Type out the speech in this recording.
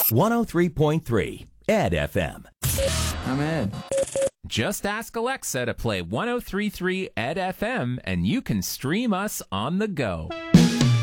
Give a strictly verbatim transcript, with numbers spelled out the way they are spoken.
one oh three point three Ed F M. I'm Ed. Just ask Alexa to play one oh three point three Ed F M and you can stream us on the go.